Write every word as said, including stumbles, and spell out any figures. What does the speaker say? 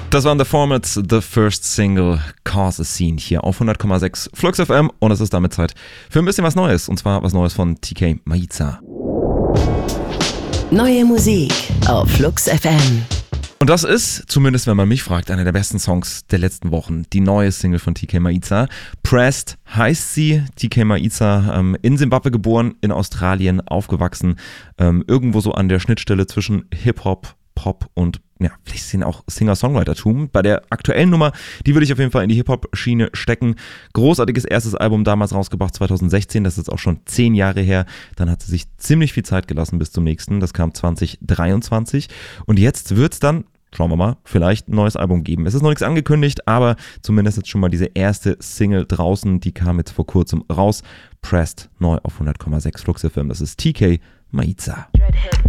Das waren The Formats, the first single, Cause a Scene hier auf hundert Komma sechs Flux F M und es ist damit Zeit für ein bisschen was Neues und zwar was Neues von T K Maitza. Neue Musik auf Flux F M. Und das ist, zumindest wenn man mich fragt, einer der besten Songs der letzten Wochen. Die neue Single von T K Maitza. Pressed heißt sie. T K Maitza, ähm, in Simbabwe geboren, in Australien aufgewachsen. Ähm, irgendwo so an der Schnittstelle zwischen Hip-Hop, Pop und ja, vielleicht sind auch Singer-Songwriter-Tum. Bei der aktuellen Nummer, die würde ich auf jeden Fall in die Hip-Hop-Schiene stecken. Großartiges erstes Album, damals rausgebracht, zwanzig sechzehn, das ist jetzt auch schon zehn Jahre her. Dann hat sie sich ziemlich viel Zeit gelassen bis zum nächsten, das kam zwanzig dreiundzwanzig. Und jetzt wird es dann, schauen wir mal, vielleicht ein neues Album geben. Es ist noch nichts angekündigt, aber zumindest jetzt schon mal diese erste Single draußen, die kam jetzt vor kurzem raus. Pressed, neu auf hundert Komma sechs Flux F M, das ist T K Maitza.